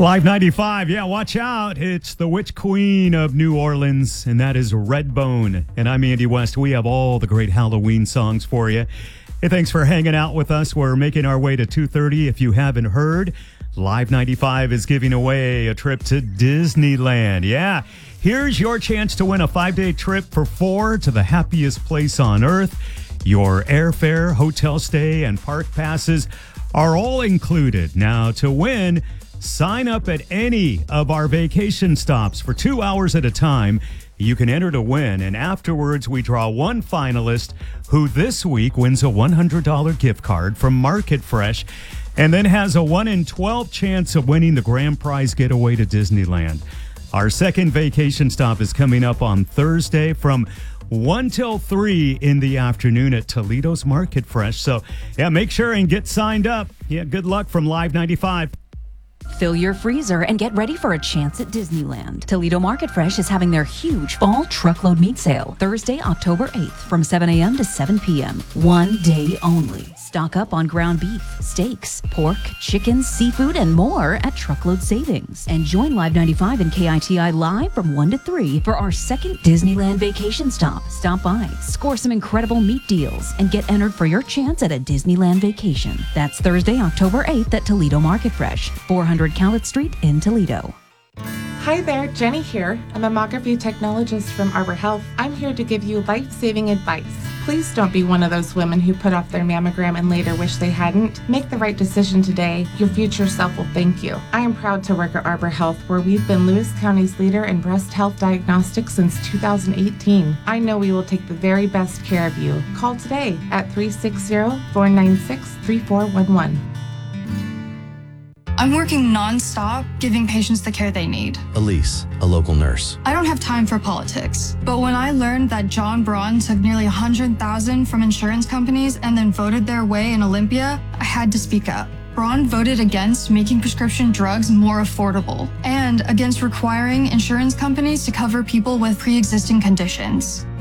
Live 95, yeah, watch out. It's the Witch Queen of New Orleans, and that is Redbone. And I'm Andy West. We have all the great Halloween songs for you. Hey, thanks for hanging out with us. We're making our way to 2:30. If you haven't heard, Live 95 is giving away a trip to Disneyland. Yeah, here's your chance to win a 5-day trip for 4 to the happiest place on earth. Your airfare, hotel stay, and park passes are all included. Now, to win, sign up at any of our vacation stops for 2 hours at a time. You can enter to win, and afterwards we draw one finalist who this week wins a $100 gift card from Market Fresh and then has a 1 in 12 chance of winning the grand prize getaway to Disneyland. Our second vacation stop is coming up on Thursday from 1 till 3 in the afternoon at Toledo's Market Fresh. So, yeah, make sure and get signed up. Yeah, good luck from Live 95. Fill your freezer and get ready for a chance at Disneyland. Toledo Market Fresh is having their huge fall truckload meat sale Thursday, October 8th from 7 a.m. to 7 p.m. 1 day only. Stock up on ground beef, steaks, pork, chicken, seafood, and more at Truckload Savings. And join Live 95 and KITI live from 1 to 3 for our second Disneyland vacation stop. Stop by, score some incredible meat deals, and get entered for your chance at a Disneyland vacation. That's Thursday, October 8th at Toledo Market Fresh, 400 Cowlett Street in Toledo. Hi there, Jenny here, a mammography technologist from Arbor Health. I'm here to give you life-saving advice. Please don't be one of those women who put off their mammogram and later wish they hadn't. Make the right decision today. Your future self will thank you. I am proud to work at Arbor Health, where we've been Lewis County's leader in breast health diagnostics since 2018. I know we will take the very best care of you. Call today at 360-496-3411. I'm working non-stop, giving patients the care they need. Elise, a local nurse. I don't have time for politics, but when I learned that John Braun took nearly $100,000 from insurance companies and then voted their way in Olympia, I had to speak up. Braun voted against making prescription drugs more affordable and against requiring insurance companies to cover people with pre-existing conditions.